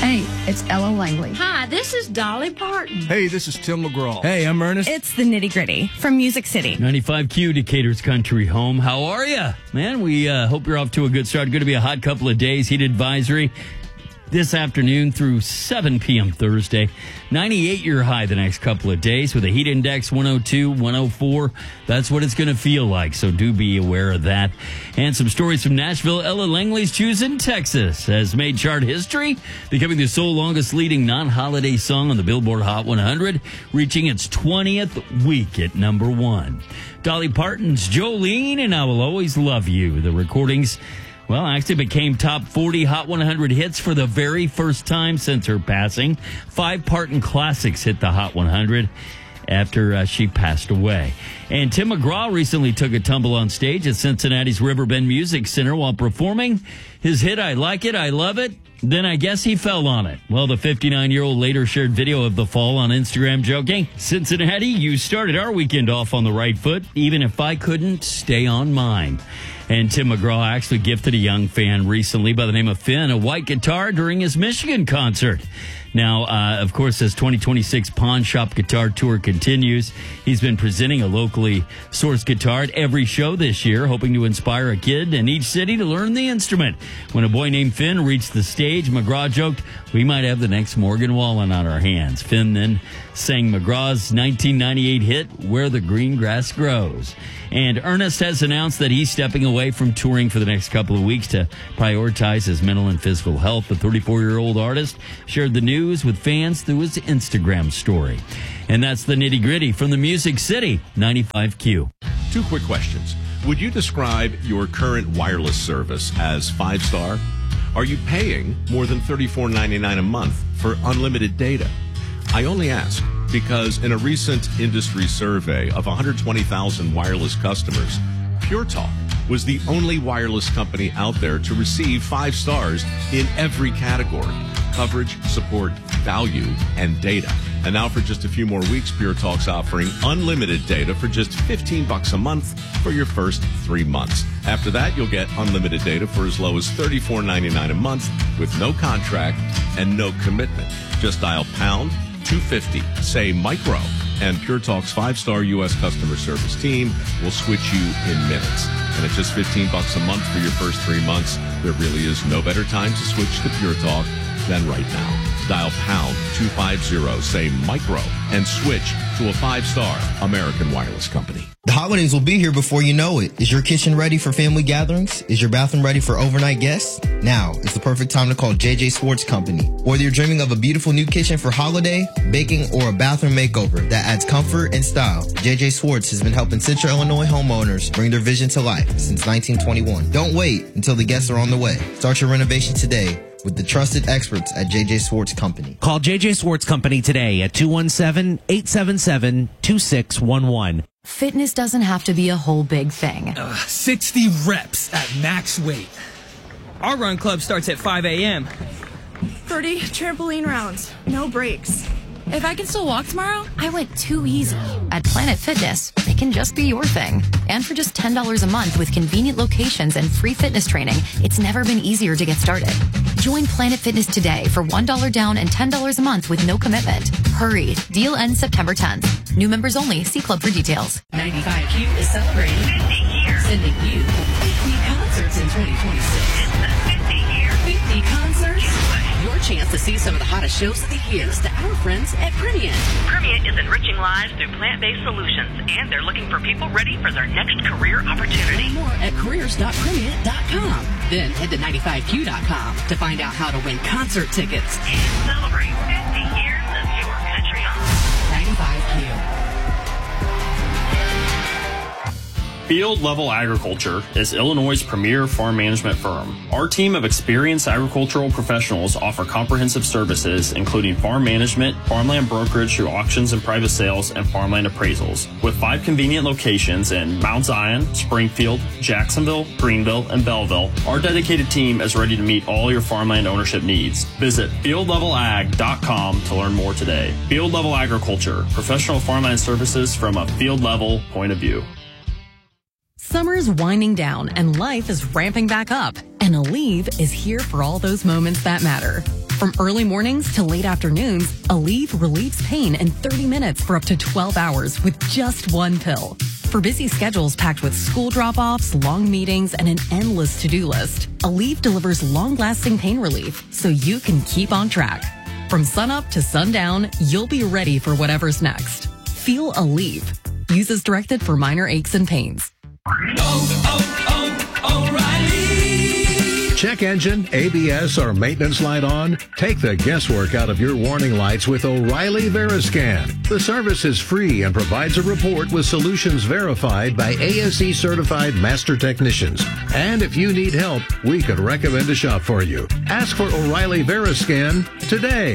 Hey, it's Ella Langley. Hi, this is Dolly Parton. Hey, this is Tim McGraw. Hey, I'm Ernest. It's the Nitty Gritty from Music City. 95Q, Decatur's country home. How are you? Man, we hope you're off to a good start. Going to be a hot couple of days. Heat advisory this afternoon through 7 p.m. Thursday. 98-year high the next couple of days with a heat index 102, 104. That's what it's going to feel like, so do be aware of that. And some stories from Nashville. Ella Langley's Choosing Texas has made chart history, becoming the sole longest leading non-holiday song on the Billboard Hot 100, reaching its 20th week at number 1. Dolly Parton's Jolene and I Will Always Love You. The recordings actually became top 40 Hot 100 hits for the very first time since her passing. 5 Parton classics hit the Hot 100 after she passed away. And Tim McGraw recently took a tumble on stage at Cincinnati's Riverbend Music Center while performing his hit, I Like It, I Love It. Then I guess he fell on it. Well, the 59-year-old later shared video of the fall on Instagram, joking, "Cincinnati, you started our weekend off on the right foot, even if I couldn't stay on mine." And Tim McGraw actually gifted a young fan recently by the name of Finn a white guitar during his Michigan concert. Now, of course, as 2026 Pawn Shop Guitar Tour continues, he's been presenting a locally sourced guitar at every show this year, hoping to inspire a kid in each city to learn the instrument. When a boy named Finn reached the stage, McGraw joked, "We might have the next Morgan Wallen on our hands." Finn then sang McGraw's 1998 hit, "Where the Green Grass Grows." And Ernest has announced that he's stepping away from touring for the next couple of weeks to prioritize his mental and physical health. The 34-year-old artist shared the news with fans through his Instagram story. And that's the Nitty Gritty from the Music City, 95Q. 2 quick questions. Would you describe your current wireless service as 5-star? Are you paying more than $34.99 a month for unlimited data? I only ask because in a recent industry survey of 120,000 wireless customers, Pure Talk was the only wireless company out there to receive 5 stars in every category: coverage, support, value, and data. And now for just a few more weeks, Pure Talk's offering unlimited data for just $15 a month for your first 3 months. After that, you'll get unlimited data for as low as $34.99 a month with no contract and no commitment. Just dial pound 250, say micro, and Pure Talk's 5-star U.S. customer service team will switch you in minutes. And at just $15 a month for your first 3 months, there really is no better time to switch to Pure Talk than right now. Dial pound 250, say micro, and switch to a 5-star American wireless company. The holidays will be here before you know it. Is your kitchen ready for family gatherings? Is your bathroom ready for overnight guests? Now is the perfect time to call JJ Swartz Company. Whether you're dreaming of a beautiful new kitchen for holiday, baking, or a bathroom makeover that adds comfort and style, JJ Swartz has been helping Central Illinois homeowners bring their vision to life since 1921. Don't wait until the guests are on the way. Start your renovation today with the trusted experts at JJ Swartz Company. Call JJ Swartz Company today at 217-877-2611. Fitness doesn't have to be a whole big thing. 60 reps at max weight. Our run club starts at 5 a.m. 30 trampoline rounds, no breaks. If I can still walk tomorrow, I went too easy. At Planet Fitness, it can just be your thing. And for just $10 a month with convenient locations and free fitness training, it's never been easier to get started. Join Planet Fitness today for $1 down and $10 a month with no commitment. Hurry. Deal ends September 10th. New members only. See club for details. 95Q is celebrating 50 years. Sending you 50 concerts in 2026. 50 concerts. Your chance to see some of the hottest shows of the year to our friends at Primient. Primient is enriching lives through plant-based solutions, and they're looking for people ready for their next career opportunity. Learn more at careers.primient.com. Then head to 95q.com to find out how to win concert tickets. And celebrate 50 years of your country on 95Q. Field Level Agriculture is Illinois' premier farm management firm. Our team of experienced agricultural professionals offer comprehensive services, including farm management, farmland brokerage through auctions and private sales, and farmland appraisals. With 5 convenient locations in Mount Zion, Springfield, Jacksonville, Greenville, and Belleville, our dedicated team is ready to meet all your farmland ownership needs. Visit fieldlevelag.com to learn more today. Field Level Agriculture, professional farmland services from a field level point of view. Summer's winding down and life is ramping back up, and Aleve is here for all those moments that matter. From early mornings to late afternoons, Aleve relieves pain in 30 minutes for up to 12 hours with just one pill. For busy schedules packed with school drop-offs, long meetings, and an endless to-do list, Aleve delivers long-lasting pain relief so you can keep on track. From sunup to sundown, you'll be ready for whatever's next. Feel Aleve. Use as directed for minor aches and pains. O'Reilly. Check engine, ABS, or maintenance light on? Take the guesswork out of your warning lights with O'Reilly Veriscan. The service is free and provides a report with solutions verified by ASE certified master technicians. And if you need help, we could recommend a shop for you. Ask for O'Reilly Veriscan today.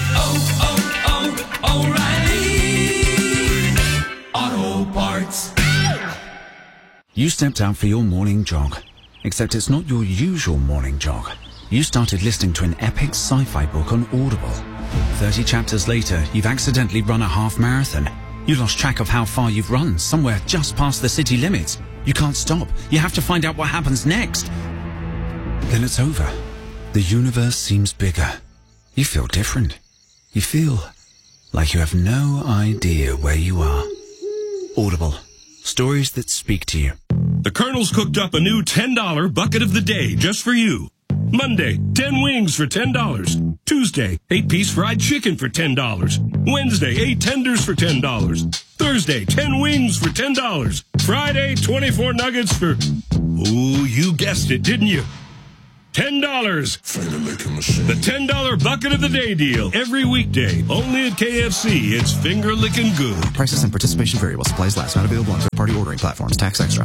O'Reilly Auto Parts. You stepped out for your morning jog, except it's not your usual morning jog. You started listening to an epic sci-fi book on Audible. 30 chapters later, you've accidentally run a half marathon. You lost track of how far you've run, somewhere just past the city limits. You can't stop. You have to find out what happens next. Then it's over. The universe seems bigger. You feel different. You feel like you have no idea where you are. Audible. Stories that speak to you. The Colonel's cooked up a new $10 bucket of the day just for you. Monday, 10 wings for $10. Tuesday, 8-piece fried chicken for $10. Wednesday, 8 tenders for $10. Thursday, 10 wings for $10. Friday, 24 nuggets for... Oh, you guessed it, didn't you? $10. The $10 bucket of the day deal. Every weekday. Only at KFC. It's finger licking good. Prices and participation vary while supplies last. Not available on third-party ordering platforms. Tax extra.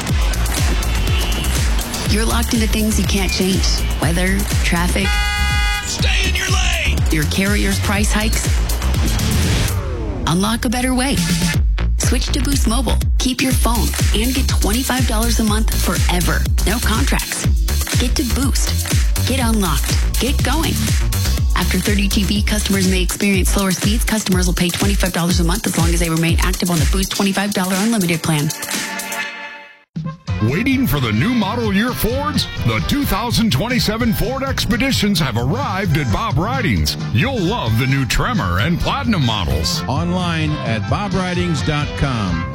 You're locked into things you can't change. Weather, traffic. Stay in your lane. Your carrier's price hikes. Unlock a better way. Switch to Boost Mobile. Keep your phone and get $25 a month forever. No contracts. Get to Boost. Get unlocked. Get going. After 30 GB, customers may experience slower speeds. Customers will pay $25 a month as long as they remain active on the Boost $25 unlimited plan. Waiting for the new model year Fords? The 2027 Ford Expeditions have arrived at Bob Ridings. You'll love the new Tremor and Platinum models. Online at bobridings.com.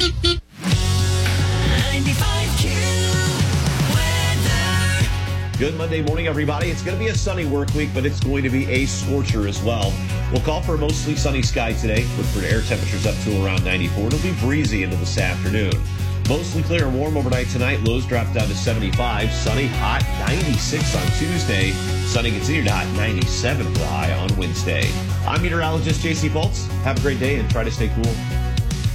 Good Monday morning, everybody. It's going to be a sunny work week, but it's going to be a scorcher as well. We'll call for a mostly sunny sky today. Look for air temperatures up to around 94. It'll be breezy into this afternoon. Mostly clear and warm overnight tonight. Lows drop down to 75. Sunny, hot, 96 on Tuesday. Sunny continued hot, 97 for the high on Wednesday. I'm meteorologist JC Fultz. Have a great day and try to stay cool.